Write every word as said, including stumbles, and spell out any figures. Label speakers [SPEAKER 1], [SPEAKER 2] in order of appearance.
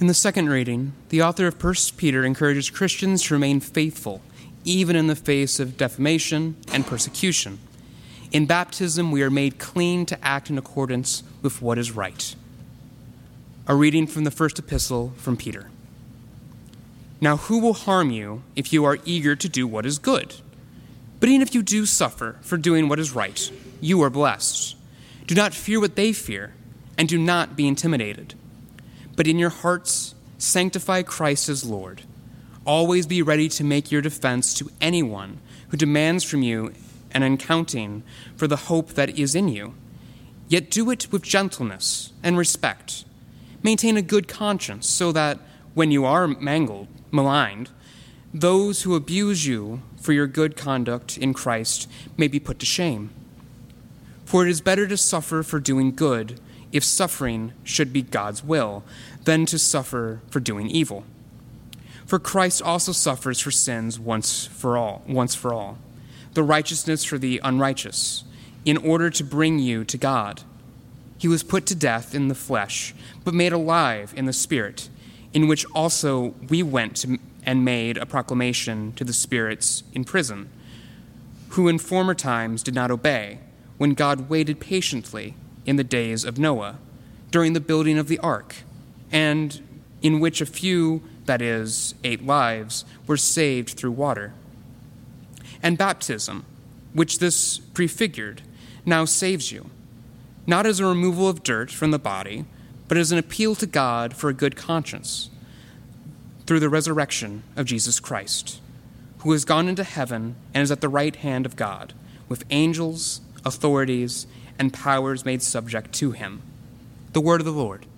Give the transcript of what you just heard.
[SPEAKER 1] In the second reading, the author of First Peter encourages Christians to remain faithful, even in the face of defamation and persecution. In baptism, we are made clean to act in accordance with what is right. A reading from the first epistle from Peter. Now who will harm you if you are eager to do what is good? But even if you do suffer for doing what is right, you are blessed. Do not fear what they fear, and do not be intimidated. But in your hearts, sanctify Christ as Lord. Always be ready to make your defense to anyone who demands from you an accounting for the hope that is in you. Yet do it with gentleness and respect. Maintain a good conscience so that when you are mangled, maligned, those who abuse you for your good conduct in Christ may be put to shame. For it is better to suffer for doing good, if suffering should be God's will, than to suffer for doing evil. For Christ also suffers for sins once for all, once for all, the righteousness for the unrighteous, in order to bring you to God. He was put to death in the flesh, but made alive in the Spirit, in which also we went to, and made a proclamation to the spirits in prison, who in former times did not obey, when God waited patiently in the days of Noah, during the building of the ark, and in which a few, that is, eight lives, were saved through water. And baptism, which this prefigured, now saves you, not as a removal of dirt from the body, but as an appeal to God for a good conscience, through the resurrection of Jesus Christ, who has gone into heaven and is at the right hand of God, with angels, authorities, and powers made subject to him. The word of the Lord.